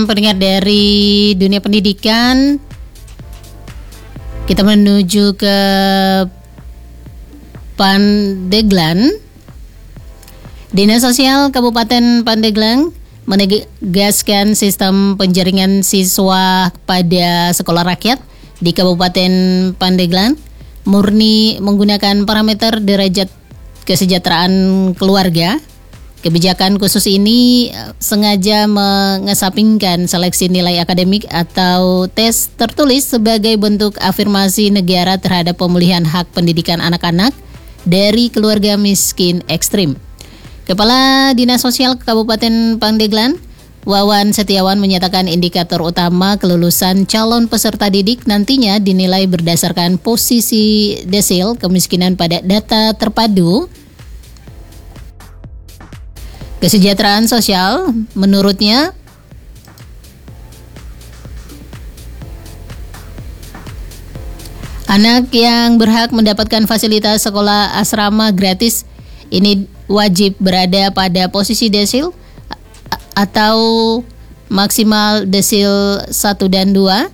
Pendengar dari dunia pendidikan, kita menuju ke Pandeglang. Dinas Sosial Kabupaten Pandeglang menegaskan sistem penjaringan siswa pada sekolah rakyat di Kabupaten Pandeglang murni menggunakan parameter derajat kesejahteraan keluarga. Kebijakan khusus ini sengaja mengesampingkan seleksi nilai akademik atau tes tertulis sebagai bentuk afirmasi negara terhadap pemulihan hak pendidikan anak-anak dari keluarga miskin ekstrim. Kepala Dinas Sosial Kabupaten Pandeglang, Wawan Setiawan, menyatakan indikator utama kelulusan calon peserta didik nantinya dinilai berdasarkan posisi desil kemiskinan pada data terpadu kesejahteraan sosial. Menurutnya, anak yang berhak mendapatkan fasilitas sekolah asrama gratis ini wajib berada pada posisi desil atau maksimal desil 1 dan 2.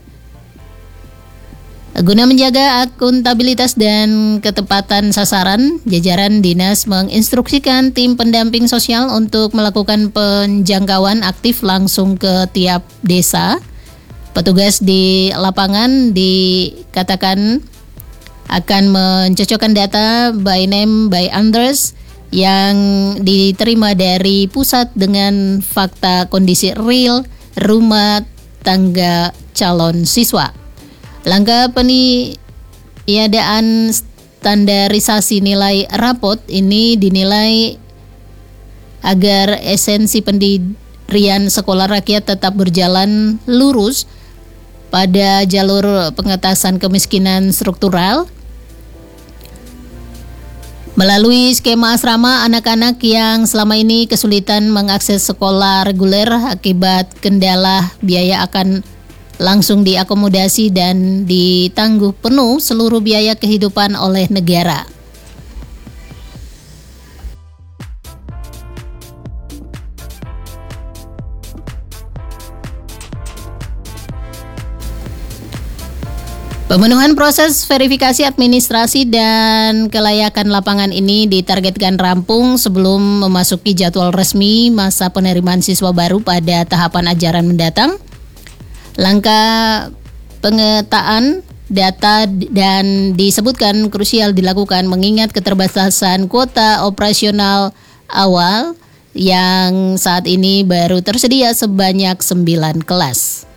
Guna menjaga akuntabilitas dan ketepatan sasaran, jajaran dinas menginstruksikan tim pendamping sosial untuk melakukan penjangkauan aktif langsung ke tiap desa. Petugas di lapangan dikatakan akan mencocokkan data by name by address yang diterima dari pusat dengan fakta kondisi real rumah tangga calon siswa. Langkah peniadaan standarisasi nilai rapot ini dinilai agar esensi pendirian sekolah rakyat tetap berjalan lurus pada jalur pengentasan kemiskinan struktural. Melalui skema asrama, anak-anak yang selama ini kesulitan mengakses sekolah reguler akibat kendala biaya akan langsung diakomodasi dan ditangguh penuh seluruh biaya kehidupan oleh negara. Pemenuhan proses verifikasi administrasi dan kelayakan lapangan ini ditargetkan rampung sebelum memasuki jadwal resmi masa penerimaan siswa baru pada tahapan ajaran mendatang. Langkah pengetaan data dan disebutkan krusial dilakukan mengingat keterbatasan kuota operasional awal yang saat ini baru tersedia sebanyak 9 kelas.